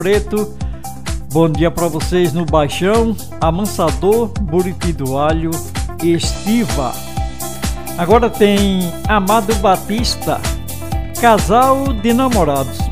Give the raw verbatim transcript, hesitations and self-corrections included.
Preto. Bom dia para vocês no Baixão, Amansador, Buriti do Alho e Estiva. Agora tem Amado Batista, Casal de Namorados.